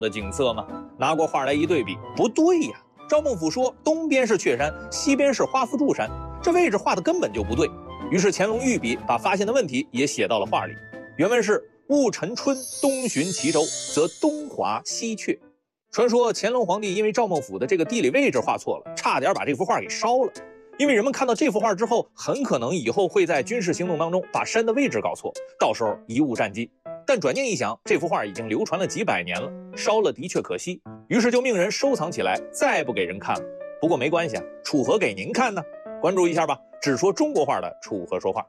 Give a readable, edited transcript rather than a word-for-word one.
的景色吗？拿过画来一对比，不对呀。赵孟俯说东边是雀山，西边是花福柱山，这位置画的根本就不对。于是乾隆御笔把发现的问题也写到了画里。原文是戊辰春，东巡齐州，则东华西阙。传说乾隆皇帝因为赵孟俯的这个地理位置画错了，差点把这幅画给烧了。因为人们看到这幅画之后，很可能以后会在军事行动当中把山的位置搞错，到时候贻误战机。但转念一想，这幅画已经流传了几百年了，烧了的确可惜，于是就命人收藏起来，再不给人看了。不过没关系啊，楚河给您看呢，关注一下吧。只说中国画的楚河说话。